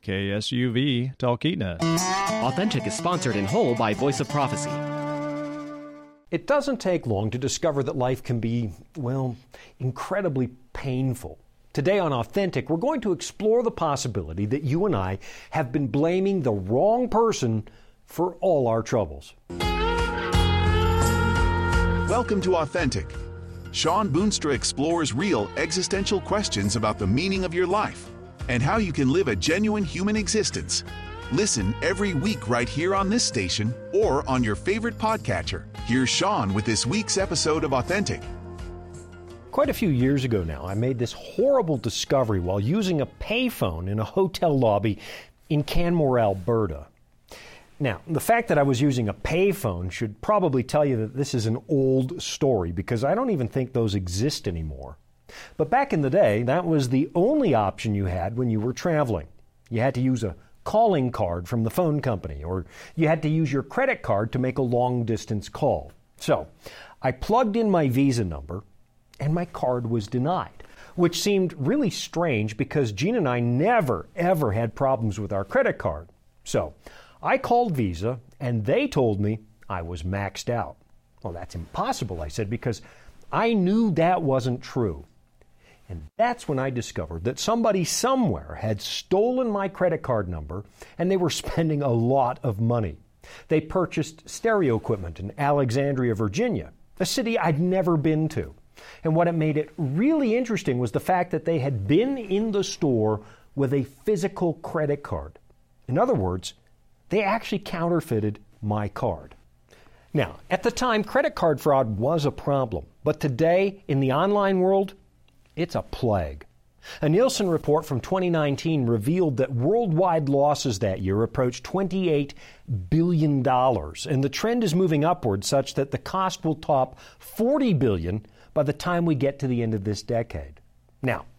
KSUV Talkeetna. Authentic is sponsored in whole by Voice of Prophecy. It doesn't take long to discover that life can be, well, incredibly painful. Today on Authentic, we're going to explore the possibility that you and I have been blaming the wrong person for all our troubles. Welcome to Authentic. Sean Boonstra explores real existential questions about the meaning of your life and how you can live a genuine human existence. Listen every week right here on this station or on your favorite podcatcher. Here's Sean with this week's episode of Authentic. Quite a few years ago now, I made this horrible discovery while using a payphone in a hotel lobby in Canmore, Alberta. Now, the fact that I was using a payphone should probably tell you that this is an old story because I don't even think those exist anymore. But back in the day, that was the only option you had when you were traveling. You had to use a calling card from the phone company, or you had to use your credit card to make a long-distance call. So, I plugged in my Visa number, and my card was denied, which seemed really strange because Gene and I never, ever had problems with our credit card. So, I called Visa, and they told me I was maxed out. Well, that's impossible, I said, because I knew that wasn't true. And that's when I discovered that somebody somewhere had stolen my credit card number, and they were spending a lot of money. They purchased stereo equipment in Alexandria, Virginia, a city I'd never been to. And what it made it really interesting was the fact that they had been in the store with a physical credit card. In other words, they actually counterfeited my card. Now, at the time, credit card fraud was a problem, but today, in the online world, it's a plague. A Nielsen report from 2019 revealed that worldwide losses that year approached $28 billion, and the trend is moving upward such that the cost will top $40 billion by the time we get to the end of this decade. Now,